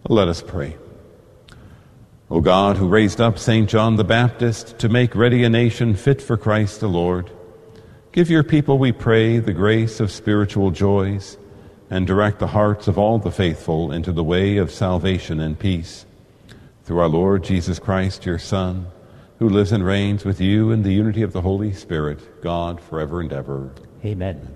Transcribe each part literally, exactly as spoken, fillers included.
Let us pray. O God, who raised up Saint John the Baptist to make ready a nation fit for Christ the Lord, give your people, we pray, the grace of spiritual joys, and direct the hearts of all the faithful into the way of salvation and peace. Through our Lord Jesus Christ, your Son, who lives and reigns with you in the unity of the Holy Spirit, God, forever and ever. Amen.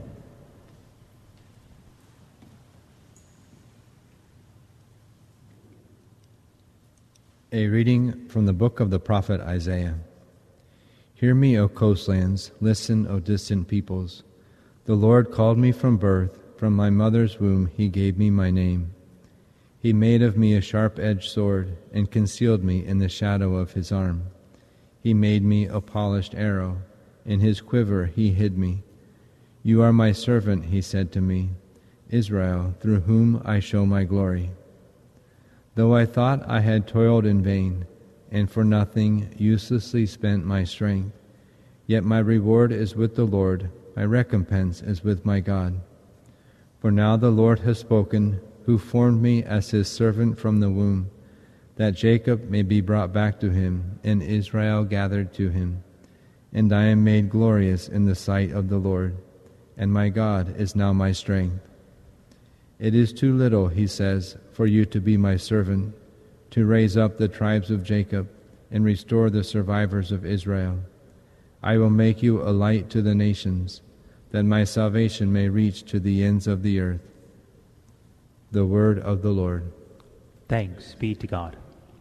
A reading from the book of the prophet Isaiah. Hear me, O coastlands, listen, O distant peoples. The Lord called me from birth, from my mother's womb he gave me my name. He made of me a sharp-edged sword, and concealed me in the shadow of his arm. He made me a polished arrow, in his quiver he hid me. You are my servant, he said to me, Israel, through whom I show my glory. Though I thought I had toiled in vain, and for nothing uselessly spent my strength, yet my reward is with the Lord, my recompense is with my God. For now the Lord has spoken, who formed me as his servant from the womb, that Jacob may be brought back to him, and Israel gathered to him. And I am made glorious in the sight of the Lord, and my God is now my strength. It is too little, he says, for you to be my servant, to raise up the tribes of Jacob and restore the survivors of Israel. I will make you a light to the nations, that my salvation may reach to the ends of the earth. The word of the Lord. Thanks be to God.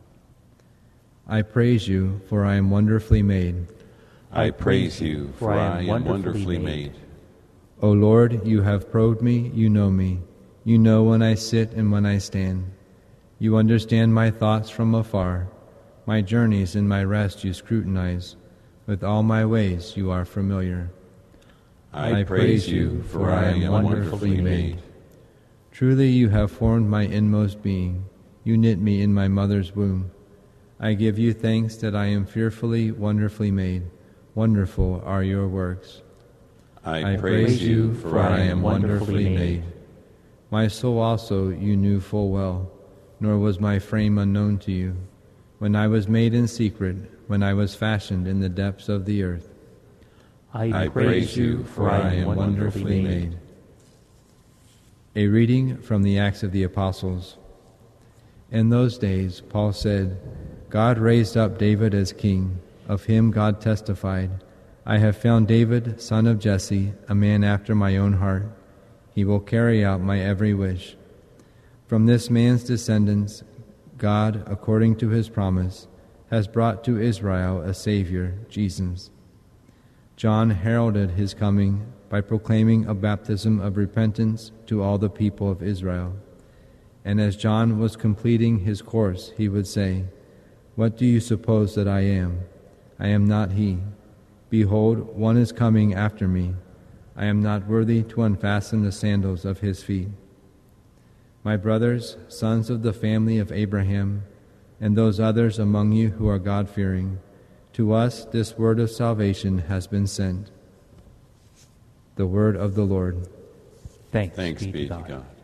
I praise you, for I am wonderfully made. I praise you, for I am wonderfully made. O Lord, you have probed me, you know me. You know when I sit and when I stand. You understand my thoughts from afar. My journeys and my rest you scrutinize. With all my ways you are familiar. I, I praise you, for I am wonderfully made. Truly you have formed my inmost being. You knit me in my mother's womb. I give you thanks that I am fearfully, wonderfully made. Wonderful are your works. I, I praise you, for I am wonderfully made. My soul also you knew full well, nor was my frame unknown to you, when I was made in secret, when I was fashioned in the depths of the earth. I, I praise you, for I am wonderfully made. A reading from the Acts of the Apostles. In those days, Paul said, God raised up David as king. Of him God testified, I have found David, son of Jesse, a man after my own heart. He will carry out my every wish. From this man's descendants, God, according to his promise, has brought to Israel a Savior, Jesus. John heralded his coming by proclaiming a baptism of repentance to all the people of Israel. And as John was completing his course, he would say, What do you suppose that I am? I am not he. Behold, one is coming after me. I am not worthy to unfasten the sandals of his feet. My brothers, sons of the family of Abraham, and those others among you who are God-fearing, to us this word of salvation has been sent. The word of the Lord. Thanks, Thanks be, be to to God. God.